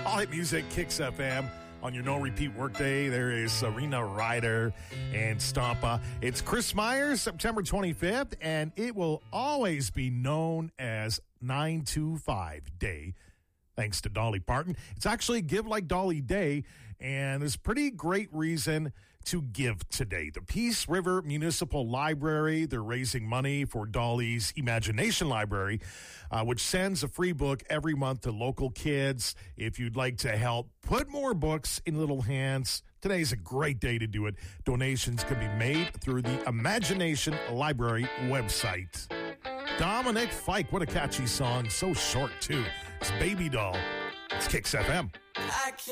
All Hit Music, Kicks FM. On your no-repeat workday, there is Serena Ryder and Stompa. It's Chris Myers, September 25th, and it will always be known as 925 Day, thanks to Dolly Parton. It's actually Give Like Dolly Day, and there's pretty great reason to give today. The Peace River Municipal Library, they're raising money for Dolly's Imagination Library, which sends a free book every month to local kids. If you'd like to help put more books in little hands, today's a great day to do it. Donations can be made through the Imagination Library website. Dominic Fike, what a catchy song. So short, too. It's Baby Doll. It's Kicks FM.